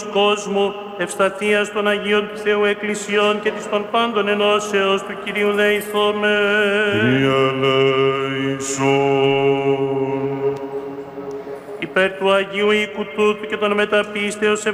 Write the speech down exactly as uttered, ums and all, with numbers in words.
κόσμου, ευσταθίας των Αγίων του Θεού Εκκλησιών και της των πάντων ενώσεως του Κυρίου δεηθώμε. Υπέρ του Αγίου οίκου τούτου και των μεταπίστεως